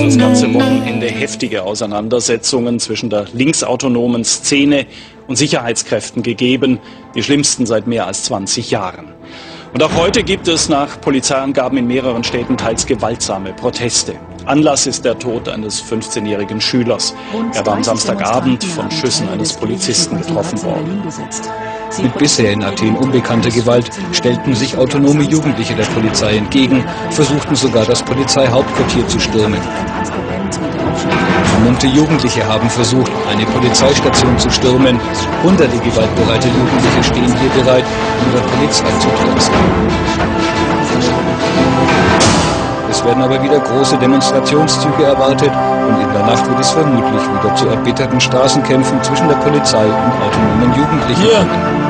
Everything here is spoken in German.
das ganze Wochenende heftige Auseinandersetzungen zwischen der linksautonomen Szene und Sicherheitskräften gegeben, die schlimmsten seit mehr als 20 Jahren. Und auch heute gibt es nach Polizeiangaben in mehreren Städten teils gewaltsame Proteste. Anlass ist der Tod eines 15-jährigen Schülers. Er war am Samstagabend von Schüssen eines Polizisten getroffen worden. Mit bisher in Athen unbekannter Gewalt stellten sich autonome Jugendliche der Polizei entgegen, versuchten sogar das Polizeihauptquartier zu stürmen. Vermummte Jugendliche haben versucht, eine Polizeistation zu stürmen. Hunderte gewaltbereite Jugendliche stehen hier bereit, um der Polizei zu trotzen. Es werden aber wieder große Demonstrationszüge erwartet und in der Nacht wird es vermutlich wieder zu erbitterten Straßenkämpfen zwischen der Polizei und autonomen Jugendlichen kommen.